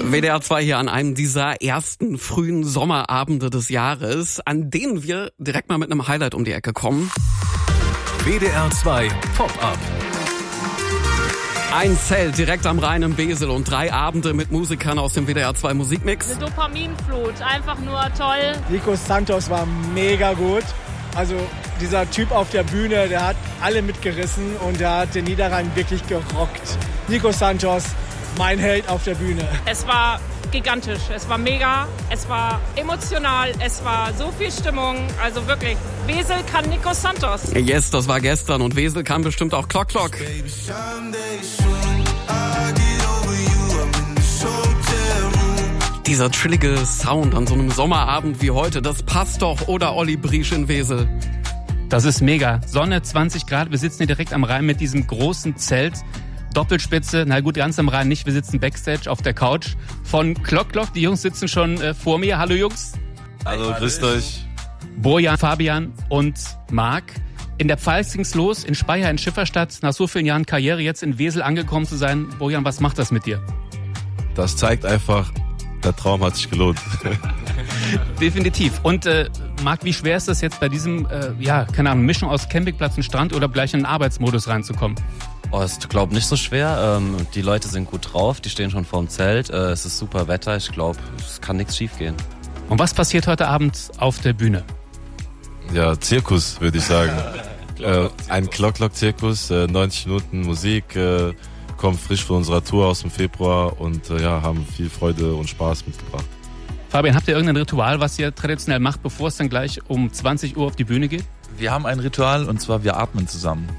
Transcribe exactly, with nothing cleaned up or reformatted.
W D R zwei hier an einem dieser ersten frühen Sommerabende des Jahres, an denen wir direkt mal mit einem Highlight um die Ecke kommen. W D R zwei Pop-Up. Ein Zelt direkt am Rhein im Wesel und drei Abende mit Musikern aus dem W D R zwei Musikmix. Eine Dopaminflut, einfach nur toll. Nico Santos war mega gut. Also dieser Typ auf der Bühne, der hat alle mitgerissen und der hat den Niederrhein wirklich gerockt. Nico Santos, mein Held auf der Bühne. Es war gigantisch, es war mega, es war emotional, es war so viel Stimmung. Also wirklich, Wesel kann Nico Santos. Yes, das war gestern und Wesel kann bestimmt auch Klock Klock. Dieser chillige Sound an so einem Sommerabend wie heute, das passt doch, oder Olli Briesch in Wesel? Das ist mega. Sonne, zwanzig Grad, wir sitzen hier direkt am Rhein mit diesem großen Zelt. Doppelspitze, na gut, ganz am Rhein nicht, wir sitzen Backstage auf der Couch von Klock Klock. Die Jungs sitzen schon äh, vor mir. Hallo Jungs. Hallo, grüßt euch. Bojan, Fabian und Marc. In der Pfalz ging's los, in Speyer, in Schifferstadt, nach so vielen Jahren Karriere jetzt in Wesel angekommen zu sein. Bojan, was macht das mit dir? Das zeigt einfach, der Traum hat sich gelohnt. Definitiv. Und äh, Marc, wie schwer ist das jetzt bei diesem, äh, ja, keine Ahnung, Mischung aus Campingplatz und Strand oder gleich in den Arbeitsmodus reinzukommen? Oh, ist, glaube nicht so schwer. Ähm, die Leute sind gut drauf, die stehen schon vorm Zelt. Äh, es ist super Wetter, ich glaube, es kann nichts schief gehen. Und was passiert heute Abend auf der Bühne? Ja, Zirkus, würde ich sagen. äh, ein Klock-Klock-Zirkus, äh, neunzig Minuten Musik, äh, kommen frisch von unserer Tour aus dem Februar und äh, ja, haben viel Freude und Spaß mitgebracht. Fabian, habt ihr irgendein Ritual, was ihr traditionell macht, bevor es dann gleich um zwanzig Uhr auf die Bühne geht? Wir haben ein Ritual und zwar wir atmen zusammen.